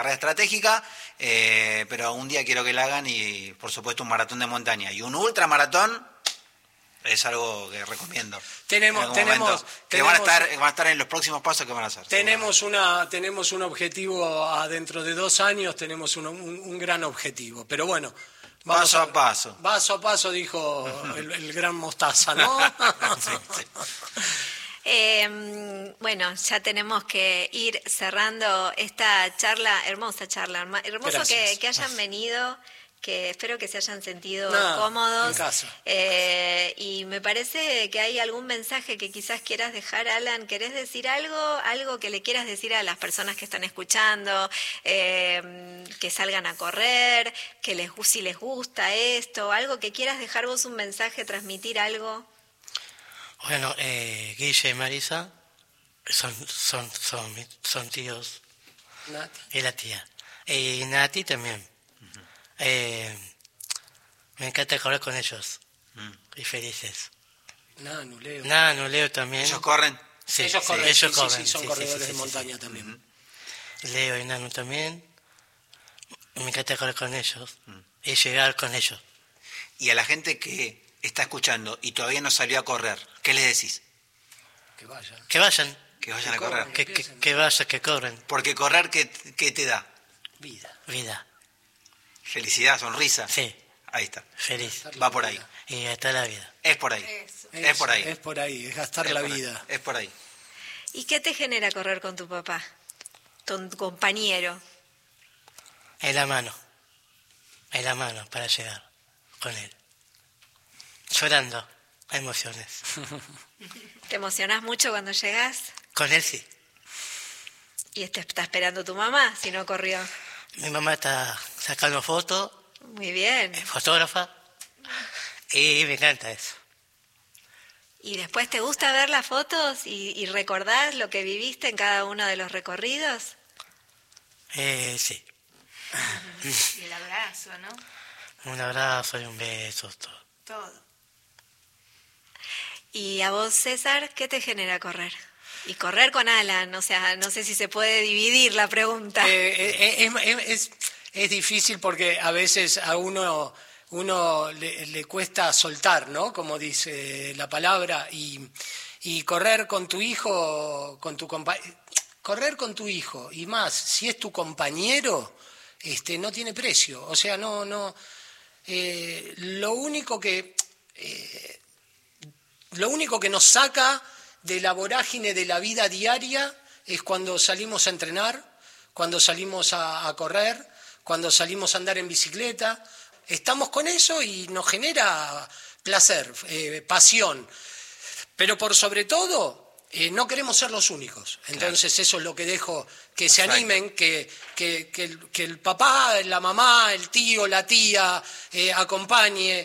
carrera estratégica, pero un día quiero que la hagan y, por supuesto, un maratón de montaña. Y un ultramaratón es algo que recomiendo. Tenemos que van a estar en los próximos pasos que van a hacer. Tenemos un objetivo, dentro de 2 años tenemos un gran objetivo. Pero bueno, paso a paso. Paso a paso, dijo el gran Mostaza, ¿no? Sí, sí. Bueno, ya tenemos que ir cerrando esta charla, hermoso que hayan venido, que espero que se hayan sentido cómodos. En casa. Y me parece que hay algún mensaje que quizás quieras dejar, Alan. ¿Querés decir algo que le quieras decir a las personas que están escuchando, que salgan a correr, si les gusta esto, algo que quieras dejar vos, un mensaje, transmitir algo? Bueno, Guille y Marisa son tíos. Nati. Y la tía. Y Nati también. Me encanta correr con ellos. Y felices. Nanu, Leo también. ¿Ellos corren? Sí, ellos corren. corren. Son corredores de montaña también. Leo y Nanu también. Me encanta correr con ellos. Y llegar con ellos. Y a la gente que está escuchando y todavía no salió a correr, ¿qué les decís? Que vayan. Que vayan. Que vayan a correr. Que vayan, que corren. Porque correr, ¿qué te da? Vida. Felicidad, sonrisa. Sí. Ahí está. Feliz. Va por ahí. Y hasta la vida. Es por ahí. Es por ahí. Es por ahí, es gastar la vida. Es por ahí. ¿Y qué te genera correr con tu papá, tu compañero? En la mano para llegar con él. Llorando, emociones. ¿Te emocionás mucho cuando llegás? Con él sí. ¿Y te está esperando tu mamá si no corrió? Mi mamá está sacando fotos. Muy bien. Es fotógrafa. Y me encanta eso. ¿Y después te gusta ver las fotos y recordás lo que viviste en cada uno de los recorridos? Sí. Y el abrazo, ¿no? Un abrazo y un beso, Todo. ¿Y a vos, César, qué te genera correr? Y correr con Alan, o sea, no sé si se puede dividir la pregunta. Es difícil porque a veces a uno le cuesta soltar, ¿no? Como dice la palabra, y correr con tu hijo, correr con tu hijo, y más, si es tu compañero, no tiene precio. O sea, lo único que nos saca de la vorágine de la vida diaria es cuando salimos a entrenar, cuando salimos a correr, cuando salimos a andar en bicicleta. Estamos con eso y nos genera placer, pasión. Pero por sobre todo, no queremos ser los únicos. Entonces claro, eso es lo que dejo, que se animen, que el papá, la mamá, el tío, la tía acompañe,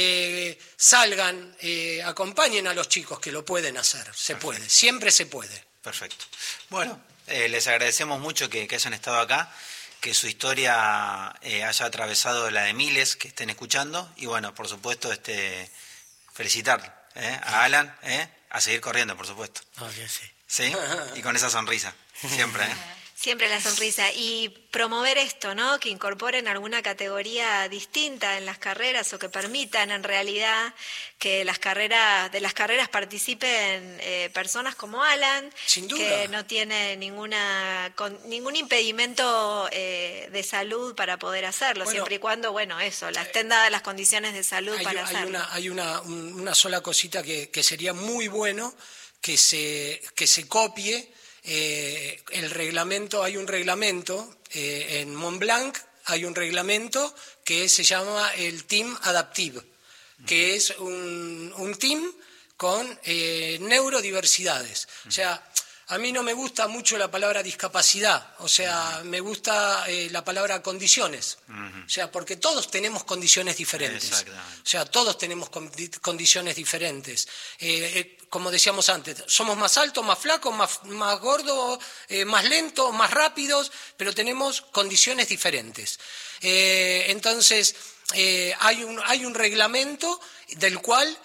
salgan, acompañen a los chicos que lo pueden hacer. Se puede, siempre se puede. Perfecto. Bueno, les agradecemos mucho que hayan estado acá, que su historia haya atravesado la de miles que estén escuchando y bueno, por supuesto, felicitar a Alan, a seguir corriendo, por supuesto. Obvio, sí. ¿Sí? Y con esa sonrisa, siempre, Siempre la sonrisa. Y promover esto, ¿no? Que incorporen alguna categoría distinta en las carreras o que permitan en realidad que de las carreras participen personas como Alan, sin duda, que no tiene ningún impedimento de salud para poder hacerlo, bueno, siempre y cuando, estén dadas las condiciones de salud para hacerlo. Hay una sola cosita que sería muy bueno que se copie. El reglamento, hay un reglamento en Mont Blanc, hay un reglamento que se llama el Team Adaptive, que es un team con neurodiversidades. O sea, a mí no me gusta mucho la palabra discapacidad, o sea, me gusta la palabra condiciones, o sea, porque todos tenemos condiciones diferentes, o sea, todos tenemos condiciones diferentes. Como decíamos antes, somos más altos, más flacos, más gordos, más lentos, más rápidos, pero tenemos condiciones diferentes. Entonces, hay un reglamento del cual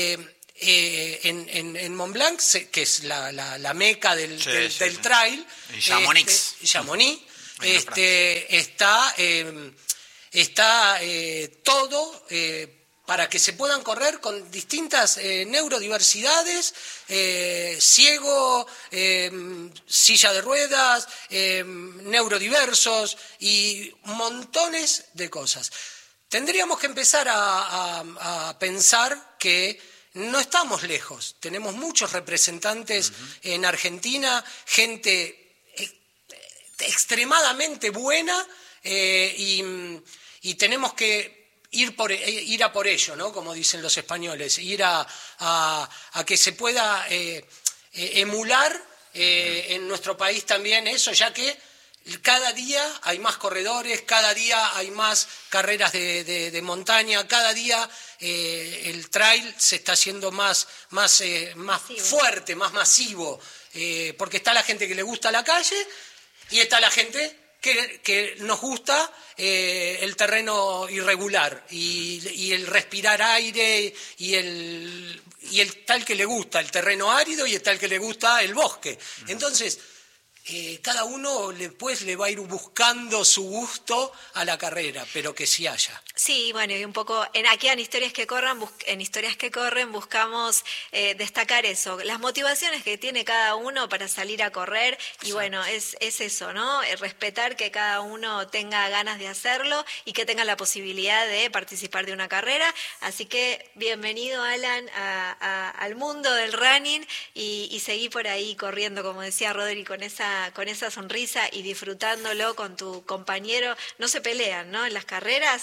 en Mont Blanc, que es la meca del trail, Chamonix. está todo para que se puedan correr con distintas neurodiversidades, ciego, silla de ruedas, neurodiversos y montones de cosas. Tendríamos que empezar a pensar que no estamos lejos. Tenemos muchos representantes en Argentina, gente extremadamente buena y tenemos que ir a por ello, ¿no? Como dicen los españoles, ir a que se pueda emular en nuestro país también eso, ya que cada día hay más corredores, cada día hay más carreras de montaña, cada día el trail se está haciendo más fuerte, más masivo, porque está la gente que le gusta la calle y está la gente que nos gusta el terreno irregular y el respirar aire y el tal que le gusta el terreno árido y el tal que le gusta el bosque. Entonces, cada uno después le va a ir buscando su gusto a la carrera, pero que sí haya. Sí, bueno, y un poco aquí en Historias que Corren buscamos destacar eso, las motivaciones que tiene cada uno para salir a correr. Exacto. Y bueno, es eso, ¿no? Respetar que cada uno tenga ganas de hacerlo y que tenga la posibilidad de participar de una carrera. Así que bienvenido, Alan, al mundo del running y seguí por ahí corriendo, como decía Rodri, con esa sonrisa y disfrutándolo con tu compañero. No se pelean, ¿no? En las carreras.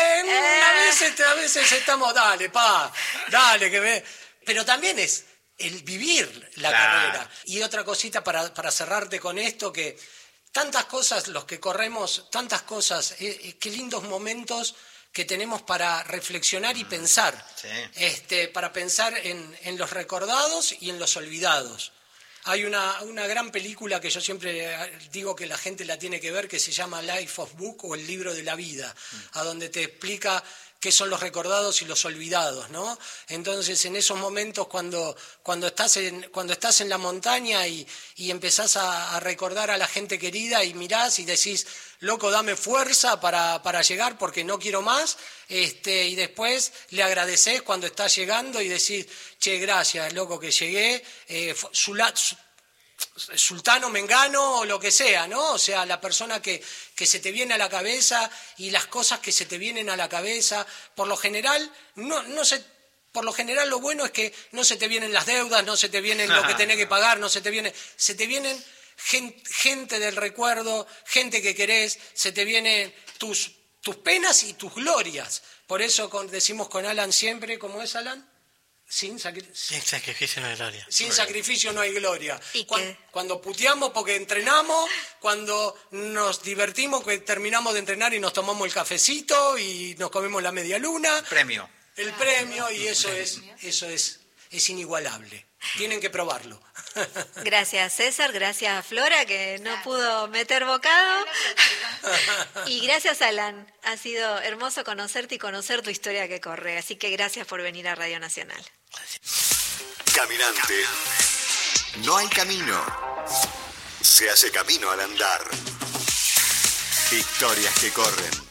A veces estamos, dale, que ve. Pero también es el vivir la carrera. Y otra cosita para cerrarte con esto, que tantas cosas, los que corremos, tantas cosas, qué lindos momentos que tenemos para reflexionar y pensar. Sí. Para pensar en los recordados y en los olvidados. Hay una gran película que yo siempre digo que la gente la tiene que ver, que se llama Life of Book, o El libro de la vida, a donde te explica qué son los recordados y los olvidados, ¿no? Entonces, en esos momentos cuando estás en la montaña y empezás a recordar a la gente querida y mirás y decís, loco, dame fuerza para llegar porque no quiero más, y después le agradecés cuando estás llegando y decís, che, gracias, loco, que llegué, sultano, mengano o lo que sea, ¿no? O sea, la persona que se te viene a la cabeza y las cosas que se te vienen a la cabeza, por lo general, por lo general lo bueno es que no se te vienen las deudas, no se te vienen lo que tenés que pagar, se te vienen gente del recuerdo, gente que querés, se te vienen tus penas y tus glorias. Por eso decimos con Alan siempre, ¿cómo es, Alan? Sin sacrificio no hay gloria. Sin sacrificio no hay gloria. Cuando puteamos porque entrenamos, cuando nos divertimos porque terminamos de entrenar y nos tomamos el cafecito y nos comemos la media luna. El premio, y eso es inigualable. Tienen que probarlo. Gracias, César, gracias, Flora, que no pudo meter bocado. Y gracias, Alan. Ha sido hermoso conocerte y conocer tu historia que corre. Así que gracias por venir a Radio Nacional. Caminante. No hay camino. Se hace camino al andar. Historias que corren.